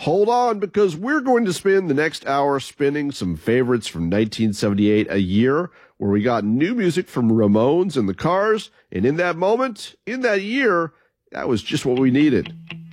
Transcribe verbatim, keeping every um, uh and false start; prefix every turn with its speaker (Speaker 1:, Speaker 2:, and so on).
Speaker 1: Hold on, because we're going to spend the next hour spinning some favorites from nineteen seventy-eight, a year where we got new music from Ramones and the Cars, and in that moment, in that year, that was just what we needed.